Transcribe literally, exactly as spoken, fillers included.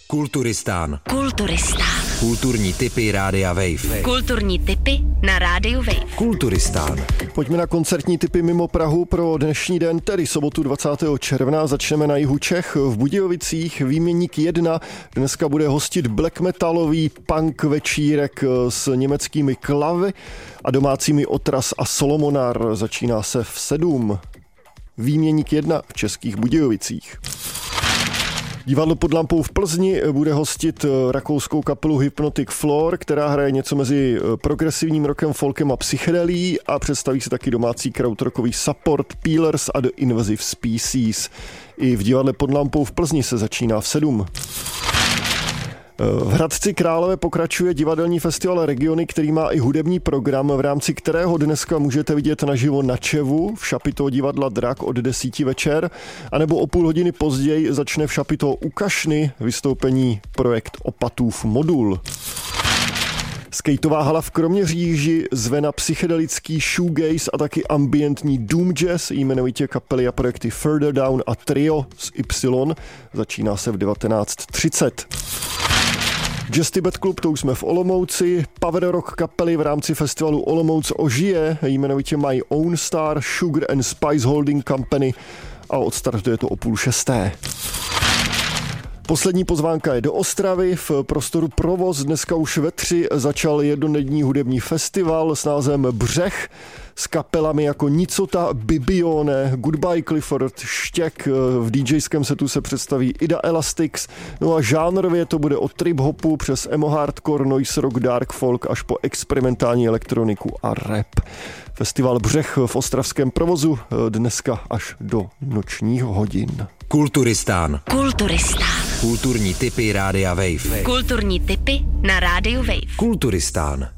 Kulturistán. Kulturistán. Kulturní tipy Rádia Wave. Kulturní tipy na Rádiu Wave. Kulturistán. Pojďme na koncertní tipy mimo Prahu pro dnešní den, tedy sobotu dvacátého června. Začneme na jihu Čech v Budějovicích. Výměník jedna dneska bude hostit black metalový punk večírek s německými Klavy a domácími Otras a Solomonar. Začíná se v sedm. Výměník jedna v Českých Budějovicích. Divadlo Pod lampou v Plzni bude hostit rakouskou kapelu Hypnotic Floor, která hraje něco mezi progresivním rockem, folkem a psychedelí, a představí se taky domácí krautrockový Support, Peelers a The Invasive Species. I v Divadle Pod lampou v Plzni se začíná v sedm. V Hradci Králové pokračuje divadelní festival Regiony, který má i hudební program, v rámci kterého dneska můžete vidět naživo Načevu v Šapito divadla Drak od desíti večer, anebo o půl hodiny později začne v Šapito u Kašny vystoupení projekt Opatův modul. Skateová hala v Kroměříži zve na psychedelický shoegaze a taky ambientní doom jazz, jmenovitě kapely a projekty Further Down a Trio z Y. Začíná se v devatenáct třicet. Jazz Tibet Club, to už jsme v Olomouci. Power rock kapely v rámci festivalu Olomouc ožije, jmenovitě My Own Star, Sugar and Spice Holding Company, a odstartuje to o půl šesté. Poslední pozvánka je do Ostravy. V prostoru Provoz dneska už ve tři začal jednodenní hudební festival s názvem Břeh s kapelami jako Nicota, Bibione, Goodbye Clifford, Štěk. V DJském setu se představí Ida Elastics. No a žánrově to bude od trip-hopu přes emo hardcore, noise rock, dark folk až po experimentální elektroniku a rap. Festival Břeh v ostravském Provozu dneska až do nočních hodin. Kulturistán. Kulturistán. Kulturní tipy Rádia Wave. Kulturní tipy na Rádiu Wave. Kulturistán.